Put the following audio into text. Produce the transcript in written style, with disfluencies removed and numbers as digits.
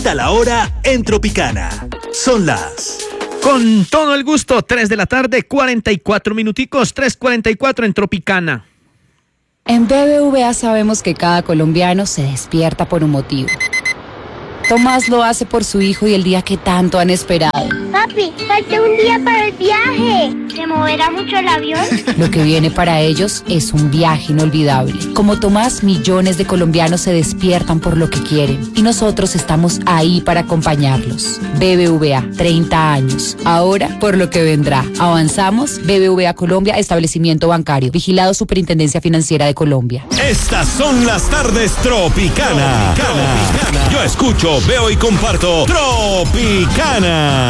Da la hora en Tropicana. Son las... Con todo el gusto, 3 de la tarde, 44 minuticos, 3:44 en Tropicana. En BBVA sabemos que cada colombiano se despierta por un motivo. Tomás lo hace por su hijo y el día que tanto han esperado. Papi, falta un día para el viaje. ¿Se moverá mucho el avión? Lo que viene para ellos es un viaje inolvidable. Como Tomás, millones de colombianos se despiertan por lo que quieren y nosotros estamos ahí para acompañarlos. BBVA, 30 años. Ahora, por lo que vendrá. Avanzamos. BBVA Colombia, establecimiento bancario. Vigilado Superintendencia Financiera de Colombia. Estas son las tardes Tropicana. Yo escucho, veo y comparto Tropicana.